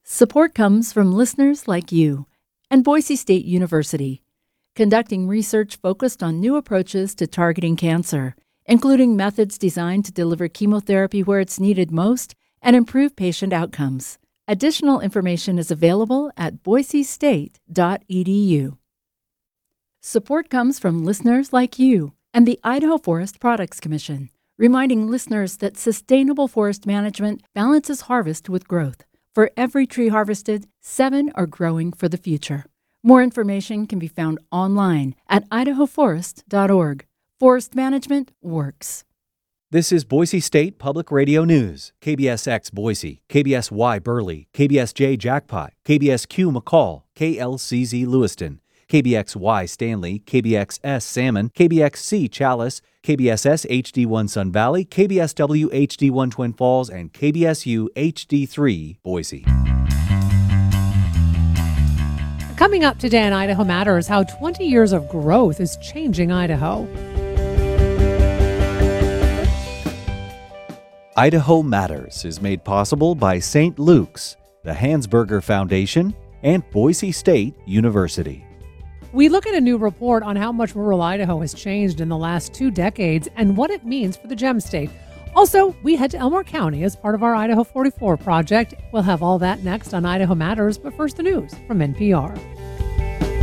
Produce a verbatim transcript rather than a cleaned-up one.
Support comes from listeners like you and Boise State University, conducting research focused on new approaches to targeting cancer, including methods designed to deliver chemotherapy where it's needed most and improve patient outcomes. Additional information is available at boise state dot e d u. Support comes from listeners like you and the Idaho Forest Products Commission, reminding listeners that sustainable forest management balances harvest with growth. For every tree harvested, seven are growing for the future. More information can be found online at idaho forest dot org. Forest management works. This is Boise State Public Radio News. K B S X Boise, K B S Y Burley, K B S J Jackpot, K B S Q McCall, K L C Z Lewiston, K B X Y Stanley, K B X S Salmon, K B X C Chalice, K B S S H D one Sun Valley, K B S W H D one Twin Falls, and K B S U H D three Boise. Coming up today on Idaho Matters, how twenty years of growth is changing Idaho. Idaho Matters is made possible by Saint Luke's, the Hansberger Foundation, and Boise State University. We look at a new report on how much rural Idaho has changed in the last two decades and what it means for the Gem State. Also, we head to Elmore County as part of our Idaho forty-four project. We'll have all that next on Idaho Matters, but first the news from N P R.